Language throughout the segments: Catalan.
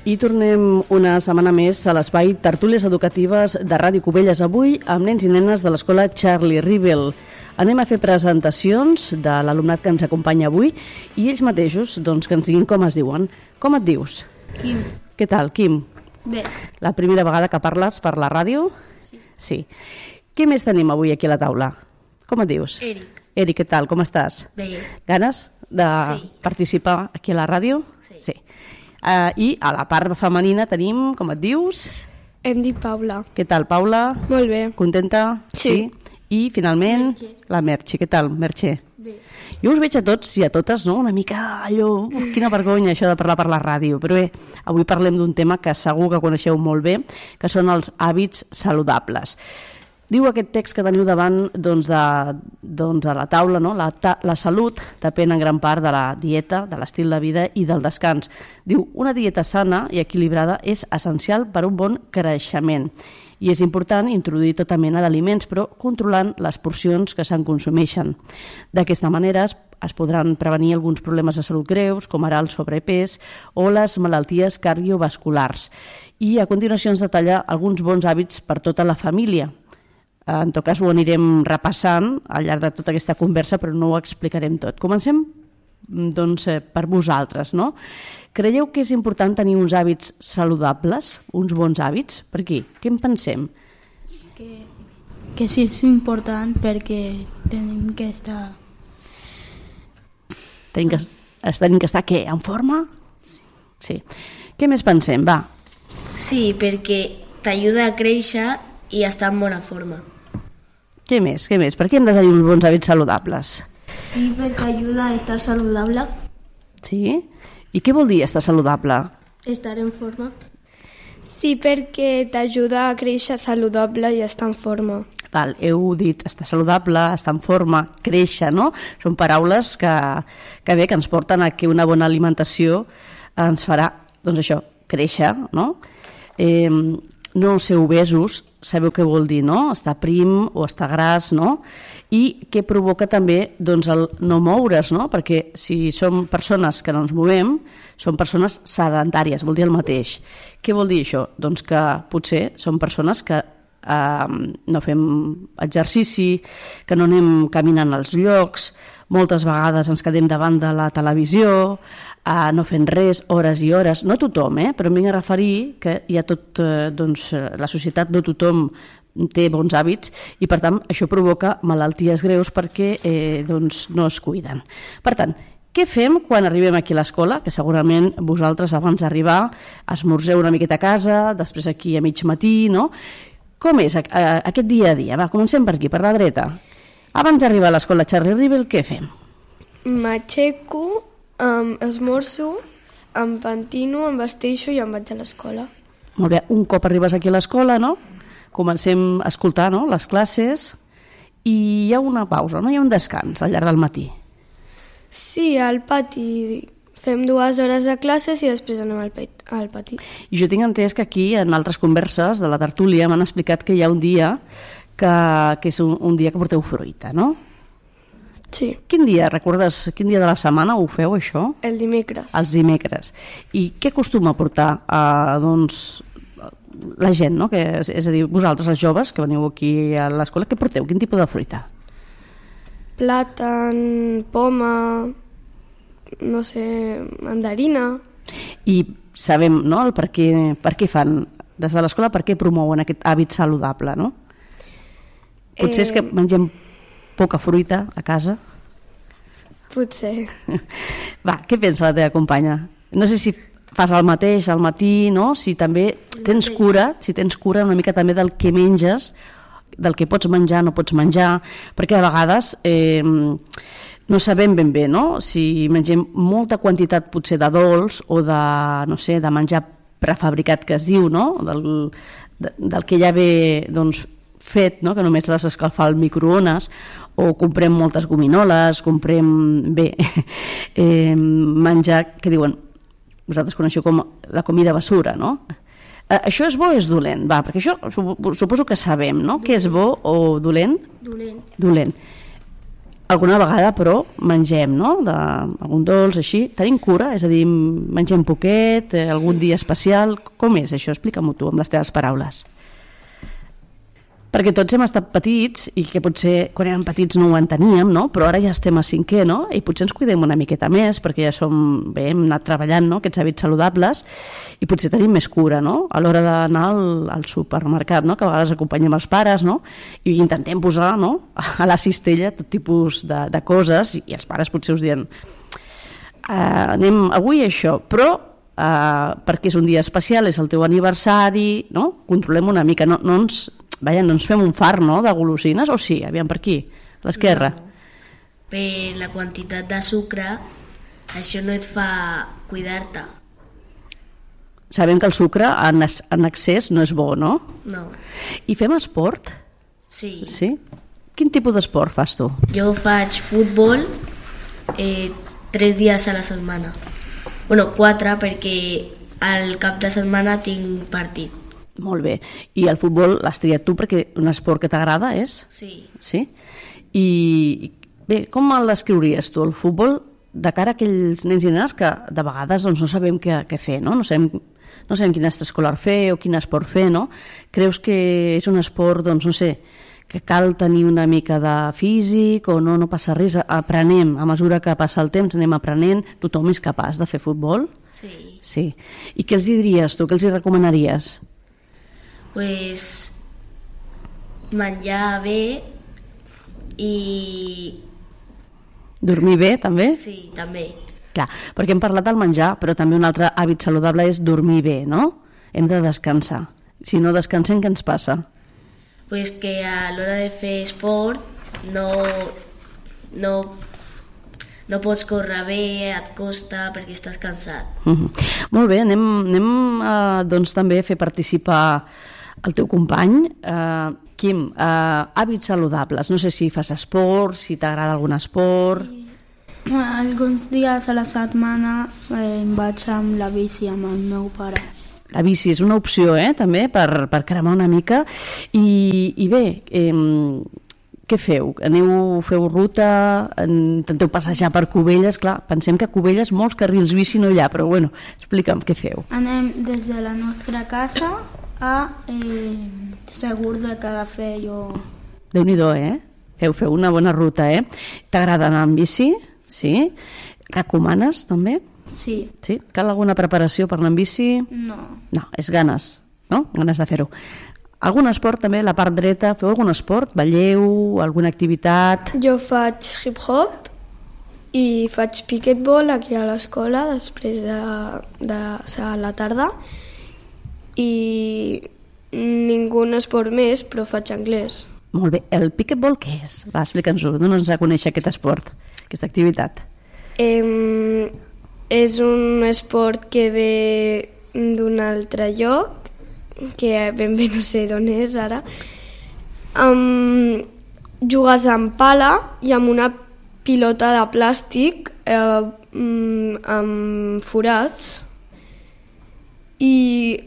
I tornem una setmana més a l'espai Tertúlies Educatives de Ràdio Cubelles, avui amb nens i nenes de l'escola Charlie Rivel. Anem a fer presentacions de l'alumnat que ens acompanya avui i ells mateixos doncs, que ens diguin com es diuen. Com et dius? Quim. Què tal, Quim? Bé. La primera vegada que parles per la ràdio? Sí. Què més tenim avui aquí a la taula? Com et dius? Eric. Eric, què tal? Com estàs? Bé. Ganes de participar aquí a la ràdio? Sí. I a la part femenina tenim, com et dius? Em dic Paula. Què tal, Paula? Molt bé. Contenta? Sí. I finalment, la Merche. Què tal, Merche? Bé. Jo us veig a tots i a totes, no? Una mica allò... Quina vergonya, això de parlar per la ràdio. Però bé, avui parlem d'un tema que segur que coneixeu molt bé, que són els hàbits saludables. Diu aquest text que teniu davant doncs, a la taula, no? La salut depèn en gran part de la dieta, de l'estil de vida i del descans. Diu, una dieta sana i equilibrada és essencial per a un bon creixement i és important introduir tota mena d'aliments, però controlant les porcions que se'n consumeixen. D'aquesta manera es podran prevenir alguns problemes de salut greus, com ara el sobrepès o les malalties cardiovasculars. I a continuació ens detalla alguns bons hàbits per tota la família. En tot cas, ho anirem repassant al llarg de tota aquesta conversa, però no ho explicarem tot. Comencem doncs, per vosaltres, no? Creieu que és important tenir uns hàbits saludables, uns bons hàbits? Per aquí, què en pensem? Que sí és important perquè tenim que estar... Tenim que estar, què, en forma? Sí. Què més pensem? Va. Sí, perquè t'ajuda a créixer i estar en bona forma. Què més? Per què hem de tenir uns bons hàbits saludables? Sí, perquè ajuda a estar saludable. Sí? I què vol dir estar saludable? Estar en forma. Sí, perquè t'ajuda a créixer saludable i estar en forma. Val, heu dit estar saludable, estar en forma, créixer, no? Són paraules que ens porten a que una bona alimentació ens farà, doncs això, créixer, no? No ser obesos, sabeu què vol dir, no? Estar prim o estar gras, no? I què provoca també doncs, el no moure's, no? Perquè si som persones que no ens movem, som persones sedentàries, vol dir el mateix. Què vol dir això? Doncs que potser som persones que no fem exercici, que no anem caminant als llocs, moltes vegades ens quedem davant de la televisió, no fent res, hores i hores. No tothom, però em vinc a referir que hi ha tot, doncs, la societat, no tothom té bons hàbits i per tant això provoca malalties greus perquè doncs, no es cuiden. Per tant, què fem quan arribem aquí a l'escola? Que segurament vosaltres abans d'arribar esmorzeu una miqueta a casa, després aquí a mig matí, no? Com és aquest dia a dia? Va, comencem per aquí, per la dreta. Abans d'arribar a l'escola Charlie Rivel, què fem? M'aixeco, esmorzo, em pentino, em vesteixo i em vaig a l'escola. Molt bé, un cop arribes aquí a l'escola, no? Comencem a escoltar, no?, les classes i hi ha una pausa, no? Hi ha un descans al llarg del matí. Sí, al pati fem 2 hores de classes i després anem al pati. I jo tinc entès que aquí, en altres converses de la tertúlia, m'han explicat que hi ha un dia que és un dia que porteu fruita, no? Sí. Quin dia, recordes, quin dia de la setmana ho feu, això? El dimecres. Els dimecres. I què acostuma a portar, doncs, la gent, no? És a dir, vosaltres, els joves, que veniu aquí a l'escola, què porteu? Quin tipus de fruita? Plàtan, poma, no sé, mandarina. I sabem, no?, el per què fan, des de l'escola, per què promouen aquest hàbit saludable, no? Potser és que mengem poca fruita a casa? Potser. Va, què pensa la teva companya? No sé si fas el mateix al matí, no? Si també tens cura una mica també del que menges, del que pots menjar, no pots menjar, perquè a vegades no sabem ben bé, no? Si mengem molta quantitat potser de dolç o de, no sé, de menjar prefabricat que es diu, no? Del que ja ve, doncs, fet, no? Que només l'has d'escalfar al microones, o comprem moltes gominoles, comprem menjar, que diuen, vosaltres coneixeu com la comida basura, no? Això és bo o és dolent? Va, perquè això suposo que sabem, no? Què és bo o dolent? Dolent. Dolent. alguna vegada, però, mengem, no? Algun dolç, així. Tenim cura? És a dir, mengem poquet, algun dia especial? Com és això? Explica-m'ho tu, amb les teves paraules. Perquè tots hem estat petits i que potser quan érem petits no ho enteníem, no? Però ara ja estem a 5è, no? I potser ens cuidem una miqueta més perquè ja hem anat treballant, no? Aquests hàbits saludables i potser tenim més cura, no? A l'hora d'anar al supermercat, no? Que a vegades acompanyem els pares, no? I intentem posar, no? A la cistella tot tipus de coses i els pares potser us diuen anem avui a això, però perquè és un dia especial, és el teu aniversari, no? Controlem una mica, no ens fem un fart, no?, de golosines, o sí? Aviam per aquí, a l'esquerra. No. Per la quantitat de sucre, això no et fa cuidar-te. Sabem que el sucre en excés no és bo, no? No. I fem esport? Sí. Sí? Quin tipus d'esport fas tu? Jo faig futbol 3 dies a la setmana. Bueno, 4, perquè al cap de setmana tinc partit. Molt bé. I el futbol l'has triat tu perquè un esport que t'agrada és? Sí. Sí? I bé, com el descriuries tu, el futbol, de cara a aquells nens i nenes que de vegades doncs, no sabem què fer, no? No sabem quin extraescolar fer o quin esport fer, no? Creus que és un esport, doncs, no sé, que cal tenir una mica de físic o no passa res, aprenem, a mesura que passa el temps anem aprenent, tothom és capaç de fer futbol? Sí. Sí. I què els diries tu, què els recomanaries? Pues menjar bé i... Dormir bé, també? Sí, també. Clar, perquè hem parlat del menjar, però també un altre hàbit saludable és dormir bé, no? Hem de descansar. Si no descansem, què ens passa? Pues que a l'hora de fer esport no pots córrer bé, et costa perquè estàs cansat. Molt bé, anem doncs també a fer participar el teu company. Quim, hàbits saludables. No sé si fas esport, si t'agrada algun esport. Sí. Alguns dies a la setmana em vaig amb la bici amb el meu pare. La bici és una opció, també, per cremar una mica. I bé, què feu? Feu ruta? Intenteu passejar per Cubelles? Clar, pensem que a Cubelles molts carrils bici no hi ha, però bueno, explica'm què feu. Anem des de la nostra casa a Segur de Calafell. Déu-n'hi-do, Feu una bona ruta, T'agrada anar amb bici? Sí? Recomanes, també? Sí. Sí? Cal alguna preparació per anar amb bici? No. No, és ganes, no? Ganes de fer-ho. Algun esport també, la part dreta? Feu algun esport? Balleu? Alguna activitat? Jo faig hip-hop i faig piquetbol aquí a l'escola després de a la tarda i ningú esport més, però faig anglès. Molt bé. El piquetbol què és? Va, explica'ns-ho. Dona'ns a conèixer aquest esport, aquesta activitat. És un esport que ve d'un altre lloc, que ben bé no sé d'on és ara. Jugues amb pala i amb una pilota de plàstic amb forats i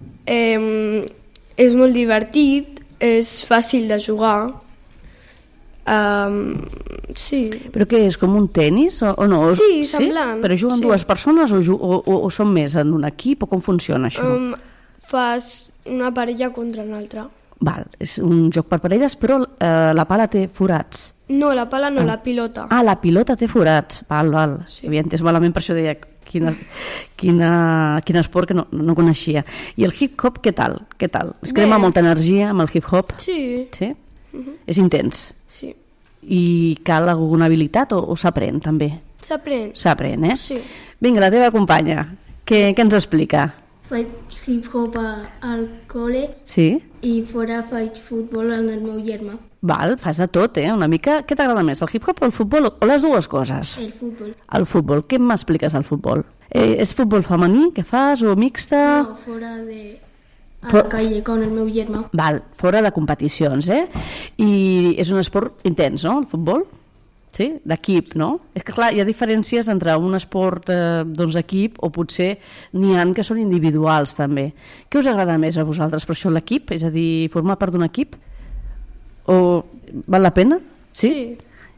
és molt divertit, és fàcil de jugar. Sí. Però què és, com un tenis o no? Sí, semblant. Però juguen dues persones o són més en un equip o com funciona això? Fas una parella contra una altra. Val, és un joc per parelles, però la pala té forats. No, la pala no, la pilota. Ah, la pilota té forats. Val. Sí. Havia entès malament, per això deia quin esport que no coneixia. I el hip-hop, què tal? Es crema molta energia amb el hip-hop? Sí. Sí? És intens? Sí. I cal alguna habilitat o s'aprèn també? S'aprèn. S'aprèn, Sí. Vinga, la teva companya, què ens explica? Faig hip-hop al col·le Sí? i fora faig futbol amb el meu germà. Val, fas de tot, una mica. Què t'agrada més, el hip-hop o el futbol? O les dues coses? El futbol. El futbol, què m'expliques del futbol? És futbol femení que fas o mixta? No, fora de... a la calle con el meu germà. Val, fora de competicions, I és un esport intens, no?, el futbol? Sí? D'equip, no? És que, clar, hi ha diferències entre un esport d'equip o potser n'hi ha que són individuals, també. Què us agrada més a vosaltres, per això, l'equip? És a dir, formar part d'un equip? O val la pena? Sí?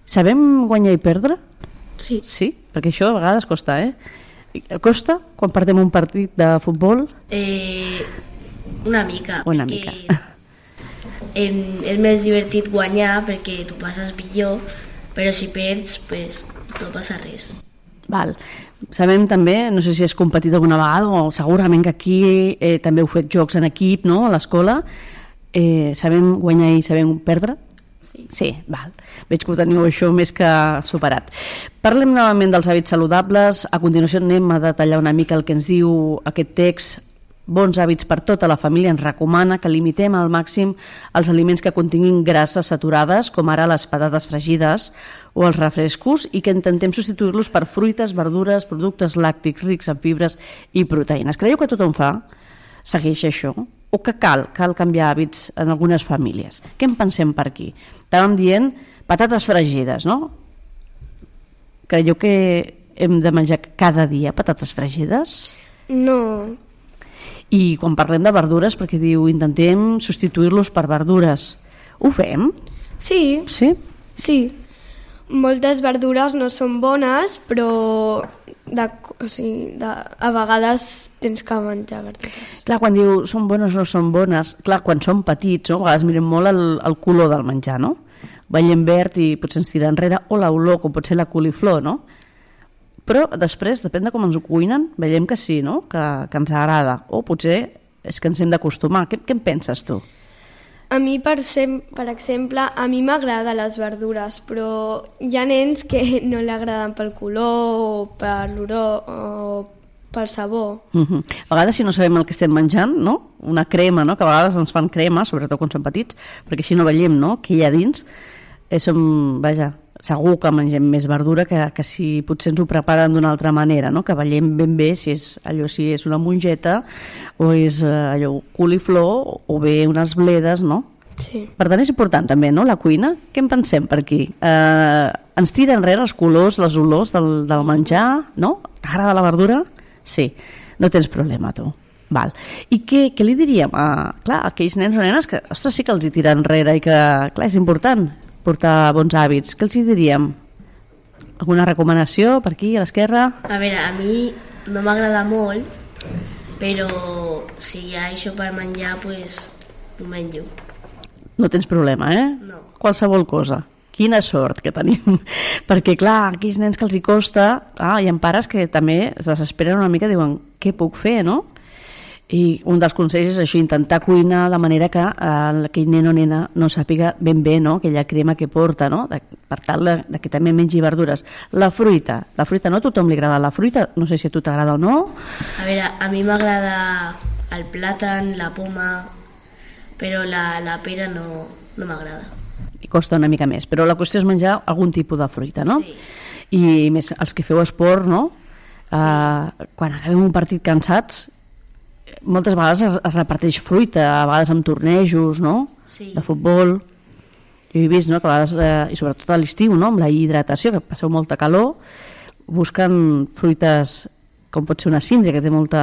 Sabem guanyar i perdre? Sí. Sí? Perquè això a vegades costa, Costa quan perdem un partit de futbol? Una mica. Una perquè mica. És més divertit guanyar perquè tu passes millor, però si perds, pues, no passa res. Val. Sabem també, no sé si has competit alguna vegada o segurament que aquí també heu fet jocs en equip, no?, a l'escola. Sabem guanyar i sabem perdre? Sí, val. Veig que ho teniu això més que superat. Parlem novament dels hàbits saludables. A continuació anem a detallar una mica el que ens diu aquest text. Bons hàbits per tota la família ens recomana que limitem al màxim els aliments que continguin grasses saturades, com ara les patates fregides o els refrescos, i que intentem substituir-los per fruites, verdures, productes làctics rics en fibres i proteïnes. Creieu que tothom segueix això? O que cal canviar hàbits en algunes famílies? Què en pensem per aquí? Estàvem dient patates fregides, no? Creieu que hem de menjar cada dia patates fregides? No. I quan parlem de verdures, perquè diu intentem substituir-los per verdures, ho fem? Sí. Sí? Sí. Moltes verdures no són bones, però a vegades tens que menjar verdures. Clar, quan diu són bones o no són bones, clar, quan som petits, no? A vegades mirem molt el color del menjar, no? Veiem verd i potser ens tira enrere, o l'olor, com pot ser la coliflor, no? Però després, depèn de com ens ho cuinen, veiem que sí, no? Que ens agrada, o potser és que ens hem d'acostumar. Què en penses tu? A mi, per exemple, a mi m'agraden les verdures, però hi ha nens que no li agraden pel color o per l'olor o pel sabor. A vegades, si no sabem el que estem menjant, no? Una crema, no? Que a vegades ens fan crema, sobretot quan som petits, perquè així no veiem, no?, què hi ha dins. Segur que mengem més verdura que si potser ens ho preparen d'una altra manera, no? Que veiem ben bé si és una mongeta o és allò coliflor o bé unes bledes, no? Sí. Per tant, és important també, no?, la cuina. Què en pensem per aquí? Ens tira enrere els colors, les olors del menjar, no? T'agrada la verdura? Sí, no tens problema, tu. Val. I què li diríem a aquells nens o nenes que, ostres, sí que els hi tira enrere i que, clar, és important portar bons hàbits. Què els hi diríem? Alguna recomanació per aquí, a l'esquerra? A veure, a mi no m'agrada molt, però si hi ha això per menjar, doncs ho menjo. No tens problema, No. Qualsevol cosa. Quina sort que tenim. Perquè, clar, aquells nens que els hi costa, hi ha pares que també es desesperen una mica, diuen, què puc fer, no? I un dels consells és això, intentar cuinar de manera que aquell nen o nena no sàpiga ben bé, no?, aquella crema que porta, no?, per tal de que també mengi verdures. La fruita no a tothom li agrada la fruita, no sé si a tu t'agrada o no. A veure, a mi m'agrada el plàtan, la poma, però la pera no m'agrada. I costa una mica més, però la qüestió és menjar algun tipus de fruita, no? Sí. I més els que feu esport, no? Quan acabem un partit cansats, moltes vegades es reparteix fruita, a vegades amb tornejos, no?, Sí. de futbol. Jo he vist, no?, que a vegades, i sobretot a l'estiu, no?, amb la hidratació, que passeu molta calor, busquen fruites com pot ser una síndria, que té molta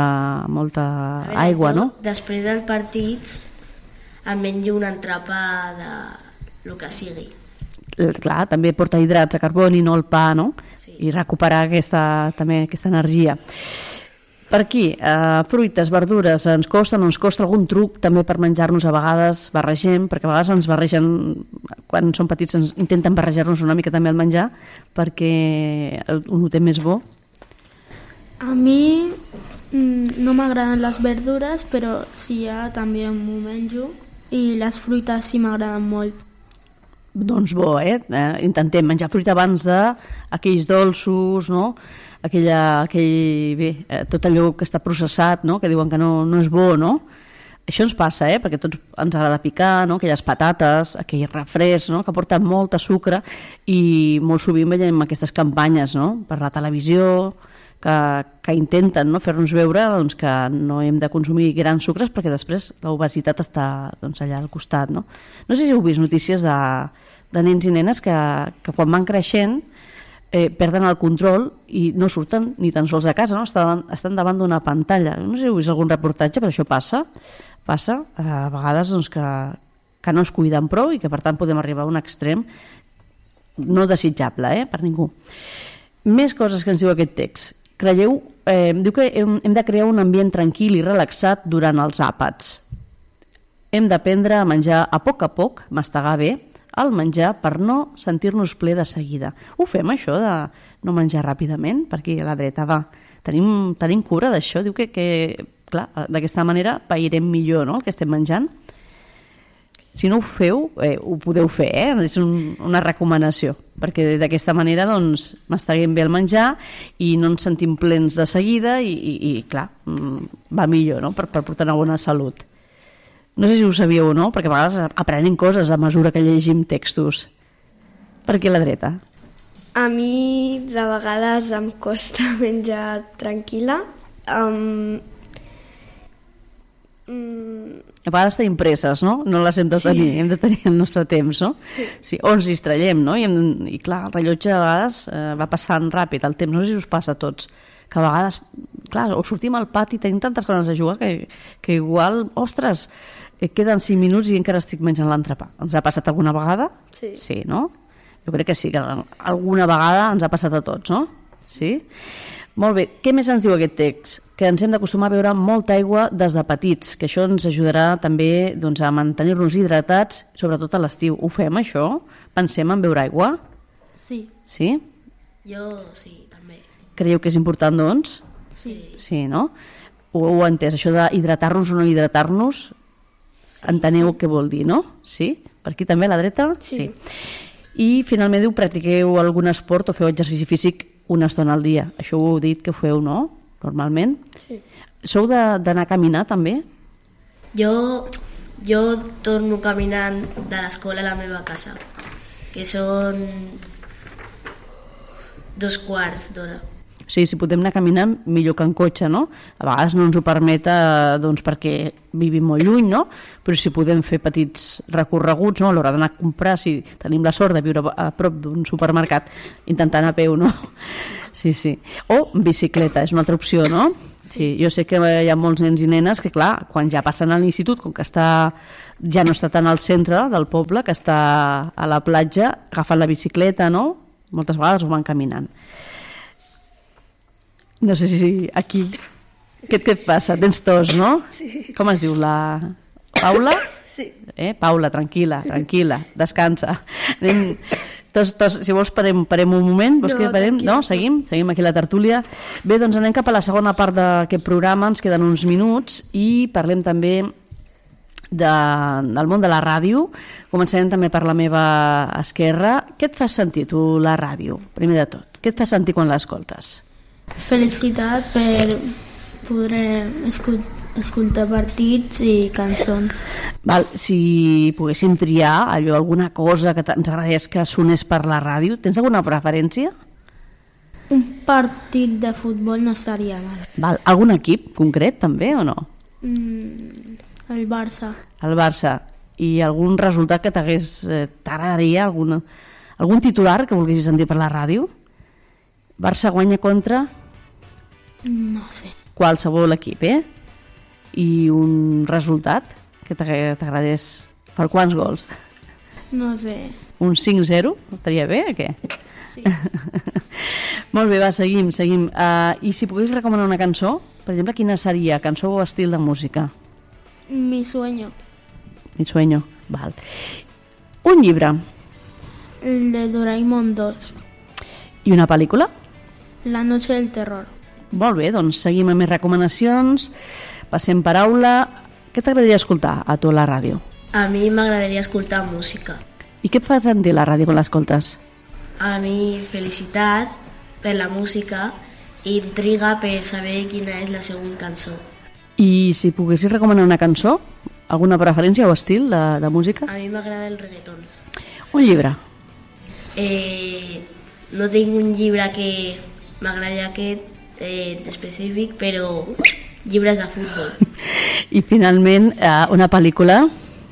aigua, no? Després dels partits em menjo un entrepà de lo que sigui. Clar, també porta hidrats de carboni, no el pa, no? Sí. I recuperar aquesta energia. Per aquí, fruites, verdures, ens costa, no ens costa algun truc també per menjar-nos, a vegades barregem, perquè a vegades ens barregen, quan som petits ens intenten barrejar-nos una mica també el menjar perquè ho notem més bo. A mi no m'agraden les verdures, però si hi ha també m'ho menjo, i les fruites sí m'agraden molt. Doncs bo, intentem menjar fruita abans d'aquells dolços, no?, tot allò que està processat, no?, que diuen que no és bo, no? Això ens passa, perquè tots ens agrada picar, no?, aquelles patates, aquell refresc, no?, que porta molt sucre, i molt sovint veiem aquestes campanyes, no?, per la televisió, que intenten, no?, fer-nos veure, doncs, que no hem de consumir grans sucres perquè després l'obesitat està, doncs, allà al costat, no? No sé si heu vist notícies de nens i nenes que quan van creixent perden el control i no surten ni tan sols de casa, no? Estan davant d'una pantalla. No sé si heu vist algun reportatge, però això passa a vegades, doncs, que no es cuiden prou i que per tant podem arribar a un extrem no desitjable, per ningú. Més coses que ens diu aquest text. Diu que hem de crear un ambient tranquil i relaxat durant els àpats. Hem d'aprendre a menjar a poc, mastegar bé, el menjar per no sentir-nos ple de seguida. Ho fem, això, de no menjar ràpidament? Per aquí a la dreta, va. Tenim cura d'això? Diu que clar, d'aquesta manera pairem millor, no?, el que estem menjant. Si no ho feu, ho podeu fer, és una recomanació, perquè d'aquesta manera doncs, masteguem bé el menjar i no ens sentim plens de seguida i clar, va millor, no?, per portar una bona salut. No sé si ho sabíeu o no, perquè a vegades aprenem coses a mesura que llegim textos. Per aquí a la dreta. A mi de vegades em costa menjar tranquil·la. A vegades tenim presses, no? No les hem de tenir, hem de tenir el nostre temps, no? Sí. O ens distraiem, no? I clar, el rellotge a vegades va passant ràpid el temps, no sé si us passa a tots, que a vegades, clar, o sortim al pati i tenim tantes ganes de jugar que igual, ostres, queden 5 minuts i encara estic menjant l'entrepà. Ens ha passat alguna vegada? Sí. Sí, no? Jo crec que sí, que alguna vegada ens ha passat a tots, no? Sí? Molt bé, què més ens diu aquest text? Que ens hem d'acostumar a beure molta aigua des de petits, que això ens ajudarà també doncs, a mantenir-nos hidratats, sobretot a l'estiu. Ho fem, això? Pensem en beure aigua? Sí. Sí? Jo sí, també. Creieu que és important, doncs? Sí. Sí, no? Ho heu entès, això d'hidratar-nos o no hidratar-nos? Enteneu què vol dir, no? Sí? Per aquí també, a la dreta? Sí. I finalment diu, practiqueu algun esport o feu exercici físic una estona al dia. Això ho heu dit que ho feu, no? Normalment. Sí. Sou d'anar a caminar, també? Jo torno caminant de l'escola a la meva casa, que són 2 quarts d'hora. O sigui, si podem anar caminant, millor que en cotxe, no? A vegades no ens ho permet doncs, perquè vivim molt lluny, no? Però si podem fer petits recorreguts, no? A l'hora d'anar a comprar, si tenim la sort de viure a prop d'un supermercat, intentar anar a peu, no? Sí, sí. O bicicleta, és una altra opció, no? Sí, jo sé que hi ha molts nens i nenes que, clar, quan ja passen a l'institut, com que ja no està tant al centre del poble, que està a la platja, agafen la bicicleta, no? Moltes vegades ho van caminant. No sé si aquí... Què et passa? Tens tos, no? Sí. Com es diu? La Paula? Sí. Paula, tranquil·la, descansa. Anem... Si vols parem un moment. Vols que parem? No? Seguim aquí la tertúlia. Bé, doncs anem cap a la segona part d'aquest programa, ens queden uns minuts i parlem també del món de la ràdio. Començarem també per la meva esquerra. Què et fa sentir tu la ràdio, primer de tot? Què et fa sentir quan l'escoltes? Felicitat per poder escoltar partits i cançons. Val, si poguéssim triar alguna cosa que ens agradaria que sonés per la ràdio, tens alguna preferència? Un partit de futbol no estaria mal. Val, algun equip concret també o no? El Barça. El Barça. I algun resultat que t'agradaria, algun titular que volguessis sentir per la ràdio? Barça guanya contra? No sé. Qualsevol equip, I un resultat que t'agradés per quants gols? No sé. Un 5-0? Estaria bé o què? Sí. Molt bé, va, seguim. I si pogués recomanar una cançó, per exemple, quina seria? Cançó o estil de música? Mi sueño. Mi sueño, val. Un llibre? El de Doraemon 2. I una pel·lícula? La noche del terror. Molt bé, doncs seguim amb més recomanacions. Passem paraula. Què t'agradaria escoltar a tu a la ràdio? A mi m'agradaria escoltar música. I què et fa sentir la ràdio quan l'escoltes? A mi felicitat per la música i intriga per saber quina és la següent cançó. I si poguessis recomanar una cançó, alguna preferència o estil de música? A mi m'agrada el reggaeton. Un llibre? No tinc un llibre que m'agradi aquest específic, però llibres de futbol. I finalment, una pel·lícula?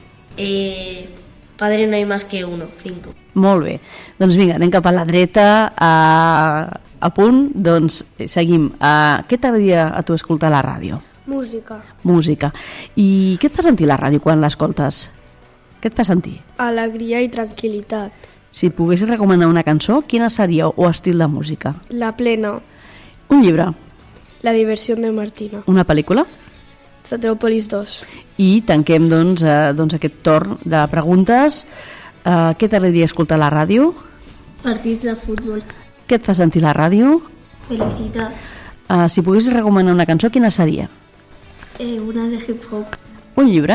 Padre no hay más que uno, 5. Molt bé. Doncs vinga, anem cap a la dreta, a punt, doncs seguim. Què t'agradaria a tu escoltar a la ràdio? Música. Música. I què et fa sentir la ràdio quan l'escoltes? Què et fa sentir? Alegria i tranquil·litat. Si poguessis recomanar una cançó, quina seria o estil de música? La plena, Un llibre, la diversió de Martina, una pel·lícula? Sotròpolis 2. I tanquem doncs aquest torn de preguntes. Què t'agradaria escoltar a la ràdio? Partits de futbol. Què et fa sentir la ràdio? Felicitat. Si poguessis recomanar una cançó, quina seria? Una de hip-hop. Un llibre?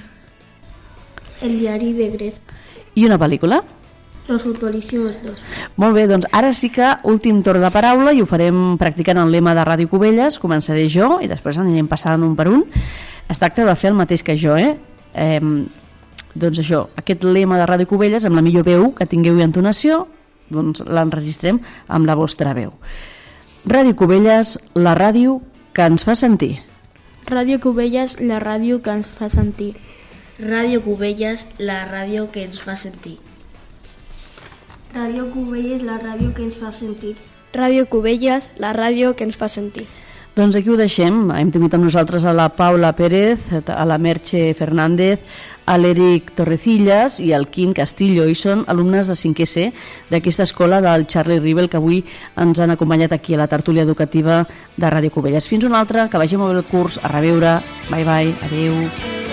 El diari de Gref. I una pel·lícula? Los futbolísimos 2. Molt bé, doncs ara sí que últim torn de paraula i ho farem practicant el lema de Ràdio Cubelles. Començaré jo i després anirem passant un per un. Es tracta de fer el mateix que jo, doncs això, aquest lema de Ràdio Cubelles amb la millor veu que tingueu i entonació, doncs l'enregistrem amb la vostra veu. Ràdio Cubelles, la ràdio que ens fa sentir. Ràdio Cubelles, la ràdio que ens fa sentir. Ràdio Cubelles, la ràdio que ens fa sentir. Ràdio Cubelles, la ràdio que ens fa sentir. Ràdio Cubelles, la ràdio que ens fa sentir. Doncs aquí ho deixem. Hem tingut amb nosaltres a la Paula Pérez, a la Merche Fernández, a l'Eric Torrecillas i al Quim Castillo, i són alumnes de 5è C d'aquesta escola del Charlie Rivel que avui ens han acompanyat aquí a la tertúlia educativa de Ràdio Cubelles. Fins una altra, que vagi molt bé el curs, a reveure, bye bye, adeu.